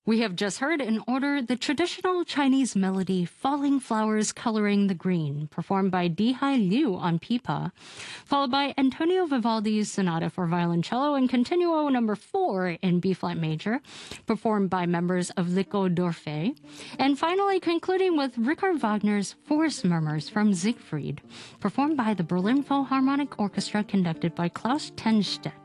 We have just heard in order the traditional Chinese melody Falling Flowers Coloring the Green, performed by Dihai Liu on pipa, followed by Antonio Vivaldi's Sonata for Violoncello and Continuo number 4 in B-flat major, performed by members of Lico d'Orphée, and finally concluding with Richard Wagner's Forest Murmurs from Siegfried, performed by the Berlin Philharmonic Orchestra conducted by Klaus Tenstedt.